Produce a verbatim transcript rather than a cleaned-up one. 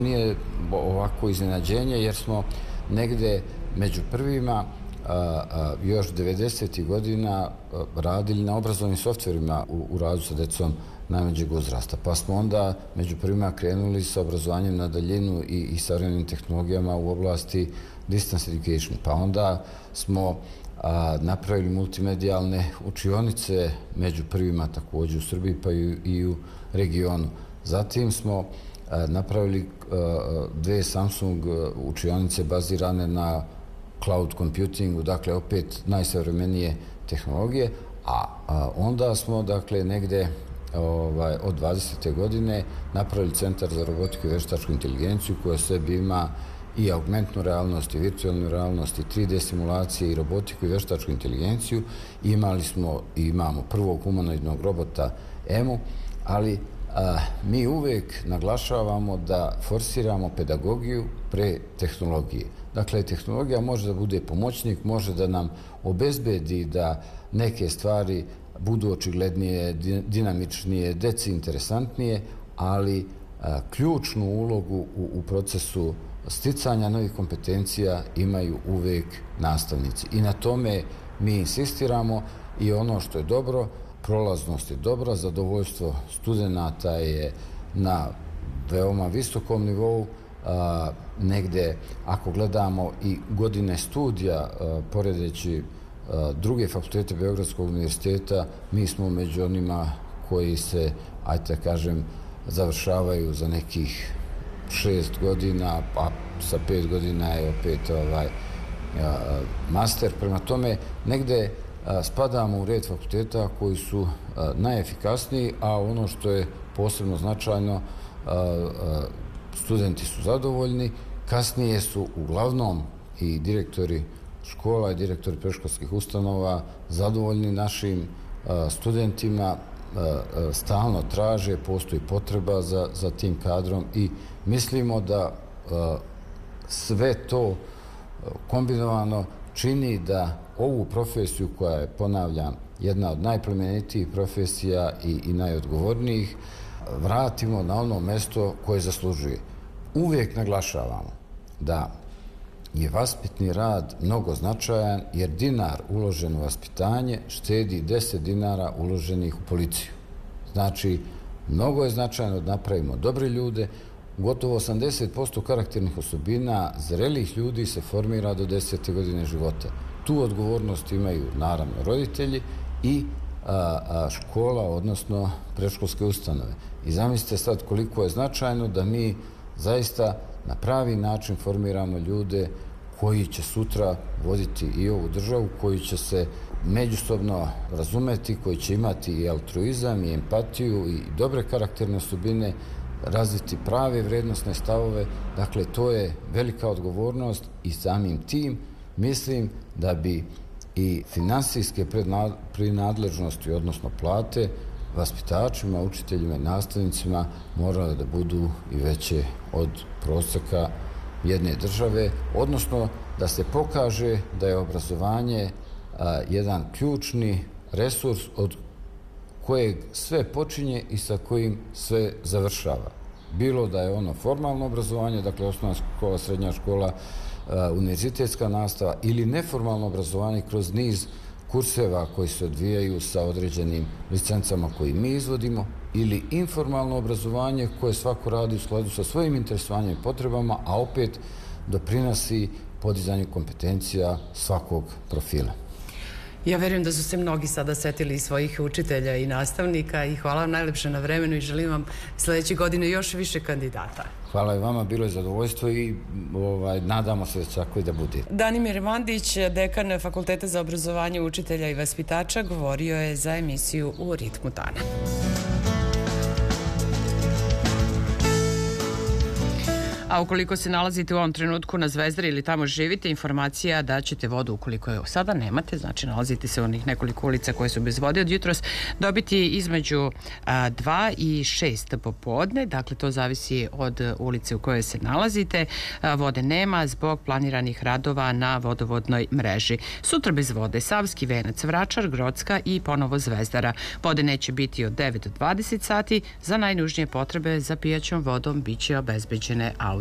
Nije ovako iznenađenje jer smo negde među prvima a, a, još devedesetih godina radili na obrazovnim softverima u, u radu sa decom najmlađeg uzrasta. Pa smo onda među prvima krenuli sa obrazovanjem na daljinu i, i savremenim tehnologijama u oblasti distance education. Pa onda smo a, napravili multimedijalne učionice među prvima također u Srbiji pa i, i u regionu. Zatim smo napravili dve Samsung učionice bazirane na cloud computingu, dakle opet najsavremenije tehnologije, a onda smo dakle negde ovaj, od dvadesete godine napravili Centar za robotiku i veštačku inteligenciju koja sebi ima i augmentnu realnost i virtualnu realnost i tri D simulacije i robotiku i veštačku inteligenciju. Imali smo i imamo prvog humanoidnog robota Emu, ali A, mi uvek naglašavamo da forsiramo pedagogiju pre tehnologije. Dakle, tehnologija može da bude pomoćnik, može da nam obezbedi da neke stvari budu očiglednije, dinamičnije, deci interesantnije, ali a, ključnu ulogu u, u procesu sticanja novih kompetencija imaju uvek nastavnici. I na tome mi insistiramo i ono što je dobro, prolaznost je dobra, zadovoljstvo studenata je na veoma visokom nivou. A, negde, ako gledamo i godine studija, a, poredeći a, druge fakultete Beogradskog univerziteta, mi smo među onima koji se, ajte kažem, završavaju za nekih šest godina, pa sa pet godina je opet ovaj, a, master. Prema tome, negde spadamo u red fakulteta koji su najefikasniji, a ono što je posebno značajno, studenti su zadovoljni, kasnije su uglavnom i direktori škola i direktori predškolskih ustanova zadovoljni našim studentima, stalno traže, postoji potreba za, za tim kadrom i mislimo da sve to kombinovano čini da ovu profesiju koja je, ponavljam, jedna od najplemenitijih profesija i, i najodgovornijih, vratimo na ono mesto koje zaslužuje. Uvijek naglašavamo da je vaspitni rad mnogo značajan jer dinar uložen u vaspitanje štedi deset dinara uloženih u policiju. Znači, mnogo je značajno da napravimo dobre ljude. Gotovo osamdeset posto karakternih osobina zrelih ljudi se formira do desete godine života. Tu odgovornost imaju naravno roditelji i a, a, škola, odnosno predškolske ustanove. I zamislite sad koliko je značajno da mi zaista na pravi način formiramo ljude koji će sutra voditi i ovu državu, koji će se međusobno razumeti, koji će imati i altruizam i empatiju i dobre karakterne osobine, razviti prave vrednostne stavove. Dakle, to je velika odgovornost i samim tim mislim da bi i finansijske prinadležnosti, odnosno plate, vaspitačima, učiteljima i nastavnicima morale da budu i veće od proseka jedne države, odnosno da se pokaže da je obrazovanje a, jedan ključni resurs od kojeg sve počinje i sa kojim sve završava. Bilo da je ono formalno obrazovanje, dakle osnovna škola, srednja škola, univerzitetska nastava ili neformalno obrazovanje kroz niz kurseva koji se odvijaju sa određenim licencama koji mi izvodimo, ili informalno obrazovanje koje svako radi u skladu sa svojim interesovanjem i potrebama, a opet doprinosi podizanju kompetencija svakog profila. Ja verujem da su se mnogi sada setili svojih učitelja i nastavnika i hvala vam najlepše na vremenu i želim vam sljedeće godine još više kandidata. Hvala i vama, bilo je zadovoljstvo i ovaj, nadamo se da će tako i da bude. Danimir Mandić, dekan Fakulteta za obrazovanje učitelja i vaspitača, govorio je za emisiju U ritmu dana. A ukoliko se nalazite u ovom trenutku na Zvezdari ili tamo živite, informacija da ćete vodu, ukoliko je sada nemate, znači nalazite se u onih nekoliko ulica koje su bez vode od jutros, dobiti između dva i šest popodne, dakle to zavisi od ulice u kojoj se nalazite. Vode nema zbog planiranih radova na vodovodnoj mreži. Sutra bez vode Savski Venac, Vračar, Grocka i ponovo Zvezdara. Vode neće biti od devet do dvadeset sati, za najnužnije potrebe za pijaćom vodom biće obezbeđene auto